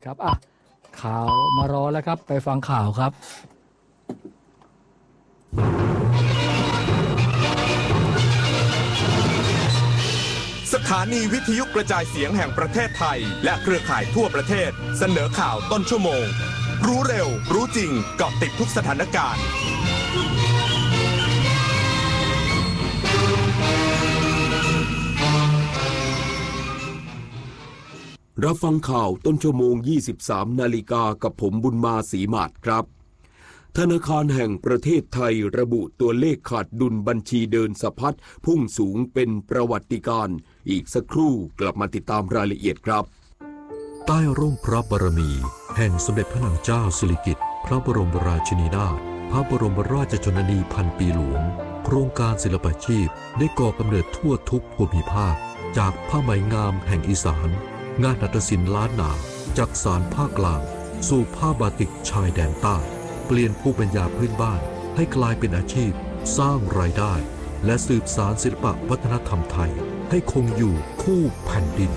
ครับข่าวมารอแล้วครับไปฟังข่าวครับสถานีวิทยุกระจายเสียงแห่งประเทศไทยและเครือข่ายทั่วประเทศเสนอข่าวต้นชั่วโมงรู้เร็วรู้จริงเกาะติดทุกสถานการณ์รับฟังข่าวต้นชั่วโมง 23 นาฬิกากับผมบุญมาศรีมาศครับธนาคารแห่งประเทศไทยระบุตัวเลขขาดดุลบัญชีเดินสะพัดพุ่งสูงเป็นประวัติการณ์อีกสักครู่กลับมาติดตามรายละเอียดครับใต้ร่มพระบารมีแห่งสมเด็จพระนางเจ้าสิริกิติ์พระบรมราชินีนาถพระบรมราชชนนีพันปีหลวงโครงการศิลปาชีพได้ก่อกำเนิดทั่วทุกภูมิภาคจากผ้าไหมงามแห่งอีสานงานหัตถศิลป์ล้านนาจากสานภาคกลางสู่ผ้าบาติกชายแดนใต้เปลี่ยนภูมิปัญญาพื้นบ้านให้กลายเป็นอาชีพสร้างรายได้และสืบสานศิลปวัฒนธรรมไทยให้คงอยู่คู่แผ่นดิน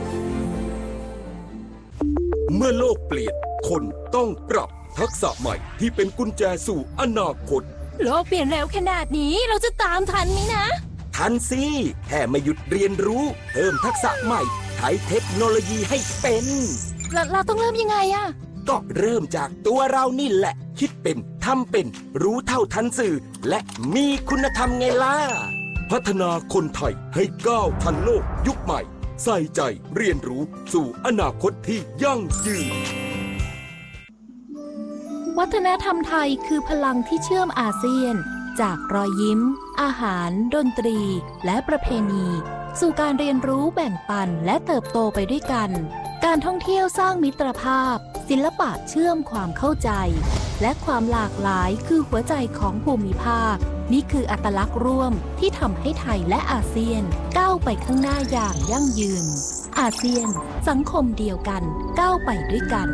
เมื่อโลกเปลี่ยนคนต้องปรับทักษะใหม่ที่เป็นกุญแจสู่อนาคตโลกเปลี่ยนเร็วขนาดนี้เราจะตามทันไหมนะทันสิแค่ไม่หยุดเรียนรู้เพิ่มทักษะใหม่ใช้เทคโนโลยีให้เป็นเราต้องเริ่มยังไงก็เริ่มจากตัวเรานี่แหละคิดเป็นทำเป็นรู้เท่าทันสื่อและมีคุณธรรมไงล่ะพัฒนาคนไทยให้ก้าวทันโลกยุคใหม่ใส่ใจเรียนรู้สู่อนาคตที่ยั่งยืนวัฒนธรรมไทยคือพลังที่เชื่อมอาเซียนจากรอยยิ้มอาหารดนตรีและประเพณีสู่การเรียนรู้แบ่งปันและเติบโตไปด้วยกันการท่องเที่ยวสร้างมิตรภาพศิลปะเชื่อมความเข้าใจและความหลากหลายคือหัวใจของภูมิภาคนี่คืออัตลักษณ์ร่วมที่ทำให้ไทยและอาเซียนก้าวไปข้างหน้าอย่างยั่งยืนอาเซียนสังคมเดียวกันก้าวไปด้วยกัน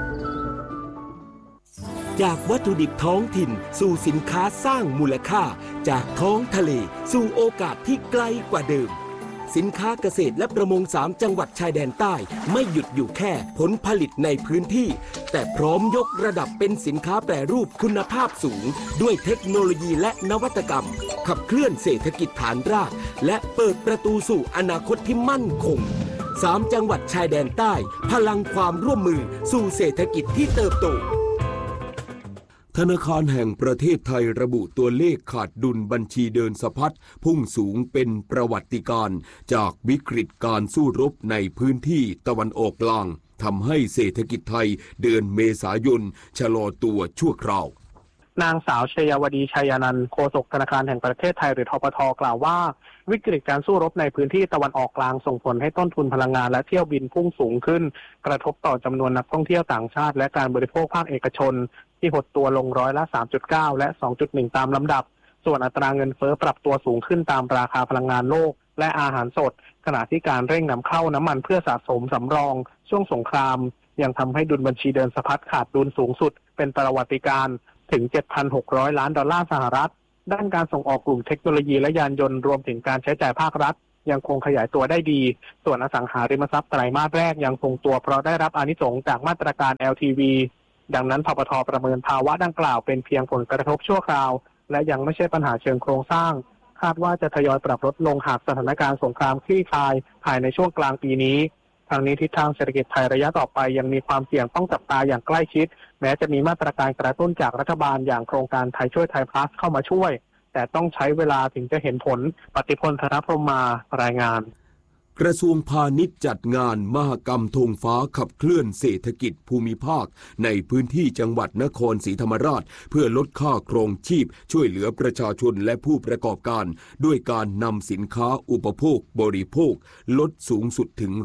จากวัตถุดิบท้องถิ่นสู่สินค้าสร้างมูลค่าจากท้องทะเลสู่โอกาสที่ไกลกว่าเดิมสินค้าเกษตรและประมง3จังหวัดชายแดนใต้ไม่หยุดอยู่แค่ผลผลิตในพื้นที่แต่พร้อมยกระดับเป็นสินค้าแปรรูปคุณภาพสูงด้วยเทคโนโลยีและนวัตกรรมขับเคลื่อนเศรษฐกิจฐานรากและเปิดประตูสู่อนาคตที่มั่นคง3จังหวัดชายแดนใต้พลังความร่วมมือสู่เศรษฐกิจที่เติบโตธนาคารแห่งประเทศไทยระบุตัวเลขขาดดุลบัญชีเดินสะพัดพุ่งสูงเป็นประวัติการณ์จากวิกฤตการสู้รบในพื้นที่ตะวันออกกลางทำให้เศรษฐกิจไทยเดือนเมษายนชะลอตัวชั่วคราวนางสาวชัยวดีชัยนันท์โฆษกธนาคารแห่งประเทศไทยหรือธปท.กล่าวว่าวิกฤตการสู้รบในพื้นที่ตะวันออกกลางส่งผลให้ต้นทุนพลังงานและเที่ยวบินพุ่งสูงขึ้นกระทบต่อจำนวนนักท่องเที่ยวต่างชาติและการบริโภคภาคเอกชนที่หดตัวลงร้อยละ 3.9 และ 2.1 ตามลำดับส่วนอัตราเงินเฟ้อปรับตัวสูงขึ้นตามราคาพลังงานโลกและอาหารสดขณะที่การเร่งนำเข้าน้ำมันเพื่อสะสมสำรองช่วงสงครามยังทำให้ดุลบัญชีเดินสะพัดขาดดุลสูงสุดเป็นประวัติการณ์ถึง 7,600 ล้านดอลลาร์สหรัฐด้านการส่งออกกลุ่มเทคโนโลยีและยานยนต์รวมถึงการใช้จ่ายภาครัฐยังคงขยายตัวได้ดีส่วนอสังหาริมทรัพย์ไตรมาสแรกยังคงตัวเพราะได้รับอานิสงส์จากมาตรการ LTV ดังนั้นธปท.ประเมินภาวะดังกล่าวเป็นเพียงผลกระทบชั่วคราวและยังไม่ใช่ปัญหาเชิงโครงสร้างคาดว่าจะทยอยปรับลดลงหากสถานการณ์สงครามคลี่คลายภายในช่วงกลางปีนี้ทางนี้ทิศทางเศรษฐกิจไทยระยะต่อไปยังมีความเสี่ยงต้องจับตาอย่างใกล้ชิดแม้จะมีมาตรการกระตุ้นจากรัฐบาลอย่างโครงการไทยช่วยไทยพลัสเข้ามาช่วยแต่ต้องใช้เวลาถึงจะเห็นผลปฏิพล ธนพรหมมารายงานกระทรวงพาณิชย์จัดงานมหกรรมธงฟ้าขับเคลื่อนเศรษฐกิจภูมิภาคในพื้นที่จังหวัดนครศรีธรรมราชเพื่อลดค่าครองชีพช่วยเหลือประชาชนและผู้ประกอบการด้วยการนำสินค้าอุปโภคบริโภคลดสูงสุดถึง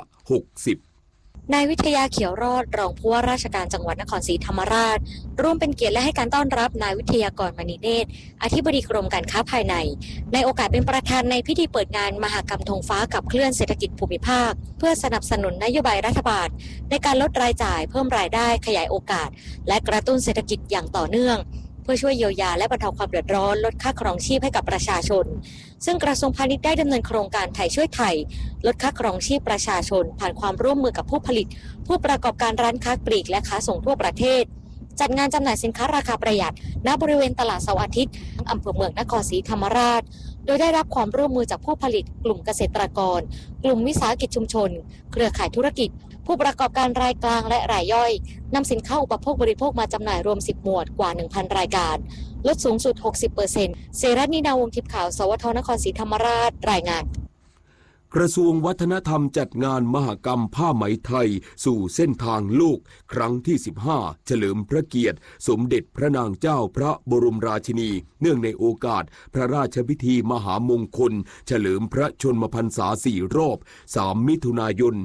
60% นายวิทยาเขียวรอดรองผู้ว่าราชการจังหวัดนครศรีธรรมราชร่วมเป็นเกียรติและให้การต้อนรับนายวิทยากรมณีเนตรอธิบดีกรมการค้าภายในในโอกาสเป็นประธานในพิธีเปิดงานมหกรรมธงฟ้าขับเคลื่อนเศรษฐกิจภูมิภาคเพื่อสนับสนุนนโยบายรัฐบาลในการลดรายจ่ายเพิ่มรายได้ขยายโอกาสและกระตุ้นเศรษฐกิจอย่างต่อเนื่องพื่อช่วยเยียวยาและบรรเทาความเดือดร้อนลดค่าครองชีพให้กับประชาชนซึ่งกระทรวงพาณิชย์ได้ดำเนินโครงการไทยช่วยไทยลดค่าครองชีพประชาชนผ่านความร่วมมือกับผู้ผลิตผู้ประกอบการร้านค้าปลีกและค้าส่งทั่วประเทศจัดงานจำหน่ายสินค้าราคาประหยัดณบริเวณตลาดเสาร์อาทิตย์อำเภอเมืองนครศรีธรรมราชโดยได้รับความร่วมมือจากผู้ผลิตกลุ่มเกษตรกรกลุ่มวิสาหกิจชุมชนเครือข่ายธุรกิจผู้ประกอบการรายกลางและรายย่อยนำสินค้าอุปโภคบริโภคมาจำหน่ายรวม10หมวดกว่า 1,000 รายการลดสูงสุด 60% เสรัตนีนาวงศ์ทิพย์ข่าวสวทนครศรีธรรมราชรายงานกระทรวงวัฒนธรรมจัดงานมหกรรมผ้าไหมไทยสู่เส้นทางโลกครั้งที่ 15 เฉลิมพระเกียรติสมเด็จพระนางเจ้าพระบรมราชินีเนื่องในโอกาสพระราชพิธีมหามงคลเฉลิมพระชนมพรรษา4 รอบ 3 มิถุนายน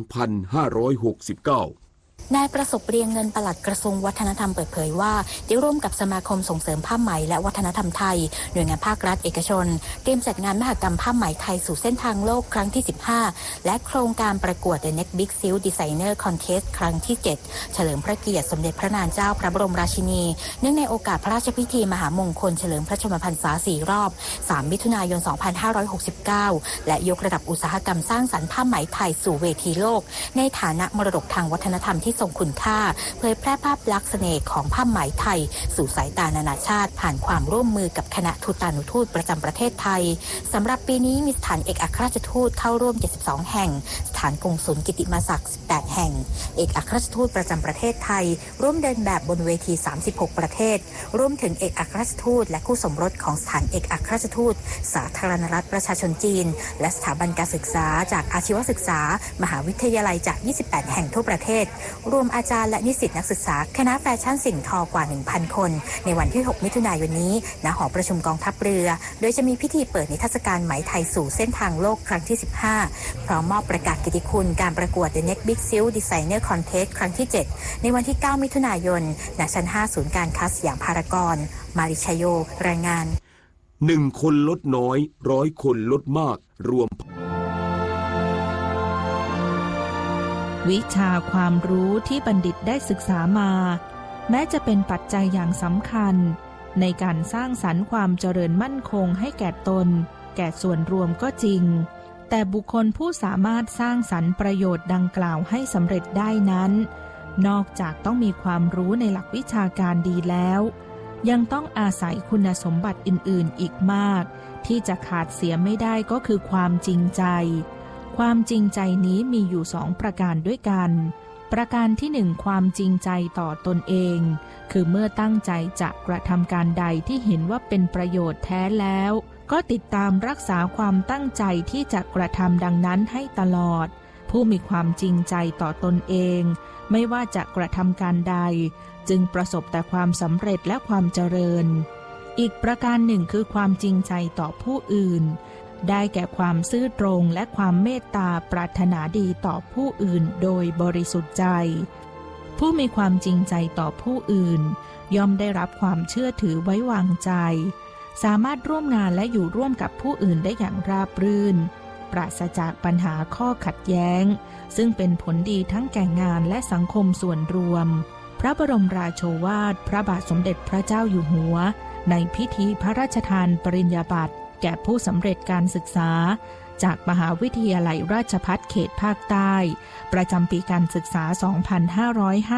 2569 นายประสบเรียงเงินปลัดกระทรวงวัฒนธรรมเปิดเผยว่าได้ร่วมกับสมาคมส่งเสริมผ้าไหมและวัฒนธรรมไทยหน่วยงานภาครัฐเอกชนเตรียมจัดงานมหกรรมผ้าไหมไทยสู่เส้นทางโลกครั้งที่ 15 และโครงการประกวด The Next Big Silk Designer Contest ครั้งที่ 7 เฉลิมพระเกียรติสมเด็จพระนางเจ้าพระบรมราชินีเนื่องในโอกาสพระราชพิธีมหามงคลเฉลิมพระชนมพรรษา4 รอบ 3 มิถุนายน 2569 และยกระดับอุตสาหกรรมสร้างสรรค์ผ้าไหมไทยสู่เวทีโลกในฐานะมรดกทางวัฒนธรรมที่ทรงคุณค่าเผยแพร่ภาพลักษณ์เสน่ห์ของผ้าไหมไทยสู่สายตานานาชาติผ่านความร่วมมือกับคณะทูตานุทูตประจำประเทศไทยสำหรับปีนี้มีสถานเอกอัครราชทูตเข้าร่วม72แห่งสถานกงสุลกิติมศักดิ์18แห่งเอกอัครราชทูตประจำประเทศไทยร่วมเดินแบบบนเวที36ประเทศรวมถึงเอกอัครราชทูตและคู่สมรสของสถานเอกอัครราชทูตสาธารณรัฐประชาชนจีนและสถาบันการศึกษาจากอาชีวศึกษามหาวิทยาลัยจาก28แห่งทั่วประเทศรวมอาจารย์และนิสิตนักศึกษาคณะแฟชั่นสิ่งทอกว่า 1,000 คนในวันที่ 6 มิถุนายนนี้ณหอประชุมกองทัพเรือโดยจะมีพิธีเปิดนิทรรศการไหมไทยสู่เส้นทางโลกครั้งที่ 15 พร้อมมอบประกาศเกียรติคุณการประกวด The Next Big Silk Designer Contest ครั้งที่ 7 ในวันที่ 9 มิถุนายน ณ ชั้น 5 ศูนย์การค้าสยามพารากอนมาริชโยรายงาน 1 คนลดน้อย100 คนลดมากรวมวิชาความรู้ที่บัณฑิตได้ศึกษามาแม้จะเป็นปัจจัยอย่างสำคัญในการสร้างสรรค์ความเจริญมั่นคงให้แก่ตนแก่ส่วนรวมก็จริงแต่บุคคลผู้สามารถสร้างสรรค์ประโยชน์ดังกล่าวให้สำเร็จได้นั้นนอกจากต้องมีความรู้ในหลักวิชาการดีแล้วยังต้องอาศัยคุณสมบัติอื่นๆอีกมากที่จะขาดเสียไม่ได้ก็คือความจริงใจความจริงใจนี้มีอยู่2ประการด้วยกันประการที่1ความจริงใจต่อตนเองคือเมื่อตั้งใจจะกระทำการใดที่เห็นว่าเป็นประโยชน์แท้แล้วก็ติดตามรักษาความตั้งใจที่จะกระทำดังนั้นให้ตลอดผู้มีความจริงใจต่อตนเองไม่ว่าจะกระทำการใดจึงประสบแต่ความสำเร็จและความเจริญอีกประการหนึ่งคือความจริงใจต่อผู้อื่นได้แก่ความซื่อตรงและความเมตตาปรารถนาดีต่อผู้อื่นโดยบริสุทธิ์ใจผู้มีความจริงใจต่อผู้อื่นย่อมได้รับความเชื่อถือไว้วางใจสามารถร่วมงานและอยู่ร่วมกับผู้อื่นได้อย่างราบรื่นปราศจากปัญหาข้อขัดแย้งซึ่งเป็นผลดีทั้งแก่งานและสังคมส่วนรวมพระบรมราโชวาทพระบาทสมเด็จพระเจ้าอยู่หัวในพิธีพระราชทานปริญญาบัตรแก่ผู้สำเร็จการศึกษาจากมหาวิทยาลัยราชภัฏเขตภาคใต้ประจำปีการศึกษา 2559